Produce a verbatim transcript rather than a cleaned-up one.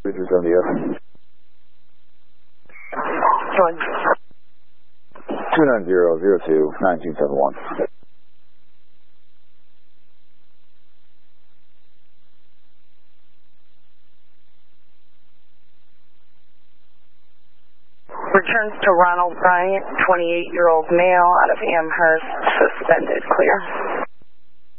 three seventy F. One. two nine zero zero two nineteen seven one. Returns to Ronald Bryant, twenty-eight-year-old male, out of Amherst, suspended, clear.